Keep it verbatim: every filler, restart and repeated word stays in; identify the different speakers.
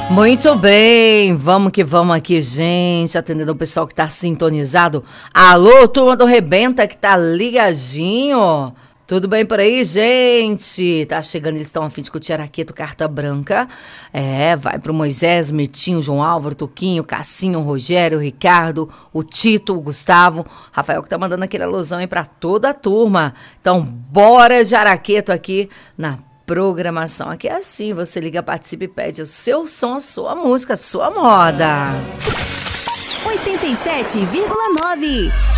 Speaker 1: Muito bem, vamos que vamos aqui, gente, atendendo o pessoal que tá sintonizado. Alô, turma do Rebenta que tá ligadinho. Tudo bem por aí, gente? Tá chegando, eles estão a fim de discutir Araqueto, carta branca. É, vai pro Moisés, Metinho, João Álvaro, Tuquinho, Cassinho, Rogério, Ricardo, o Tito, o Gustavo, Rafael que tá mandando aquele alusão aí pra toda a turma. Então, bora de Araqueto aqui na programação. Aqui é assim, você liga, participa e pede o seu som, a sua música, a sua moda.
Speaker 2: oitenta e sete vírgula nove